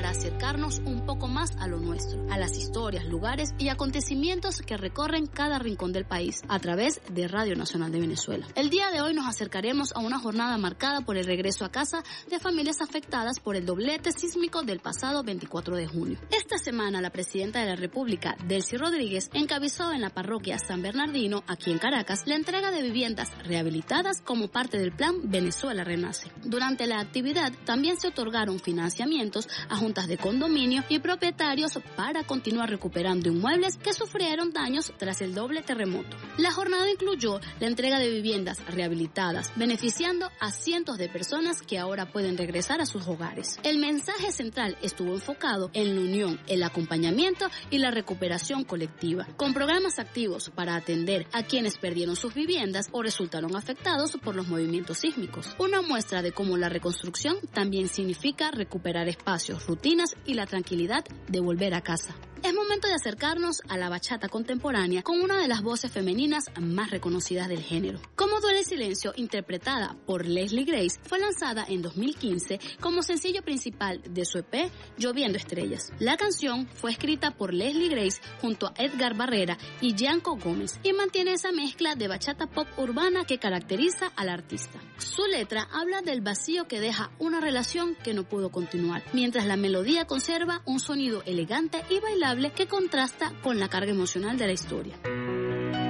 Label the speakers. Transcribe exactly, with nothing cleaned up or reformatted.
Speaker 1: para acercarnos un poco más a lo nuestro, a las historias, lugares y acontecimientos que recorren cada rincón del país a través de Radio Nacional de Venezuela. El día de hoy nos acercaremos a una jornada marcada por el regreso a casa de familias afectadas por el doblete sísmico del pasado veinticuatro de junio. Esta semana la presidenta de la República, Delcy Rodríguez, encabezó en la parroquia San Bernardino, aquí en Caracas, la entrega de viviendas rehabilitadas como parte del plan Venezuela Renace. Durante la actividad también se otorgaron financiamientos a juntas de condominio y propietarios para continuar recuperando inmuebles que sufrieron daños tras el doble terremoto. La jornada incluyó la entrega de viviendas rehabilitadas, beneficiando a cientos de personas que ahora pueden regresar a sus hogares. El mensaje central estuvo enfocado en la unión, el acompañamiento y la recuperación colectiva, con programas activos para atender a quienes perdieron sus viviendas o resultaron afectados por los movimientos sísmicos. Una muestra de cómo la reconstrucción también significa recuperar espacios, rutinas y la tranquilidad de volver a casa. Es momento de acercarnos a la bachata contemporánea con una de las voces femeninas más reconocidas del género. Como Duele el Silencio, interpretada por Leslie Grace, fue lanzada en dos mil quince como sencillo principal de su E P Lloviendo Estrellas. La canción fue escrita por Leslie Grace junto a Edgar Barrera y Gianco Gómez y mantiene esa mezcla de bachata pop urbana que caracteriza al artista. Su letra habla del vacío que deja una relación que no pudo continuar, mientras la melodía conserva un sonido elegante y bailable que contrasta con la carga emocional de la historia.